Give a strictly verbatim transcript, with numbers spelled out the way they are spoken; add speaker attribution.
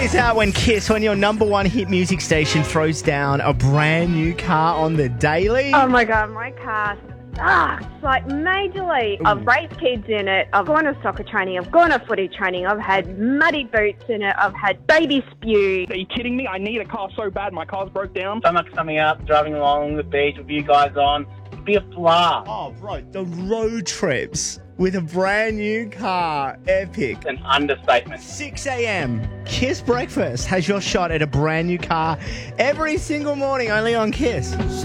Speaker 1: miss out when Kiss, when your number one hit music station, throws down a brand new car on the daily.
Speaker 2: Oh my God, my car sucks, like majorly. I've raced kids in it, I've gone to soccer training, I've gone to footy training, I've had muddy boots in it, I've had baby spew.
Speaker 3: Are you kidding me? I need a car so bad, my car's broke down.
Speaker 4: Summer's coming up, driving along the beach with you guys on. It'd be a blast.
Speaker 1: Oh, bro, the road trips with a brand new car. Epic.
Speaker 4: An understatement.
Speaker 1: six a.m. Kiss Breakfast has your shot at a brand new car every single morning, only on Kiss.